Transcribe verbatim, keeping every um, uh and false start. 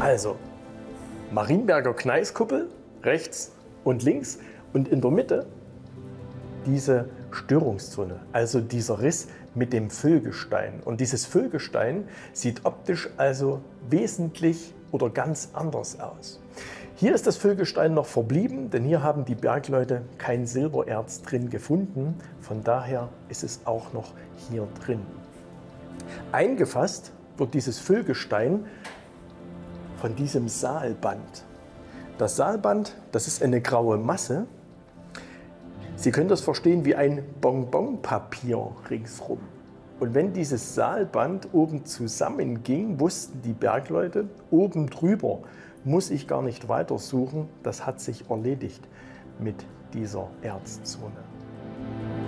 Also, Marienberger Gneiskuppel rechts und links und in der Mitte diese Störungszone, also dieser Riss mit dem Füllgestein. Und dieses Füllgestein sieht optisch also wesentlich oder ganz anders aus. Hier ist das Füllgestein noch verblieben, denn hier haben die Bergleute kein Silbererz drin gefunden. Von daher ist es auch noch hier drin. Eingefasst wird dieses Füllgestein von diesem Saalband. Das Saalband, das ist eine graue Masse. Sie können das verstehen wie ein Bonbonpapier ringsrum. Und wenn dieses Saalband oben zusammenging, wussten die Bergleute, oben drüber muss ich gar nicht weiter suchen, das hat sich erledigt mit dieser Erzzone.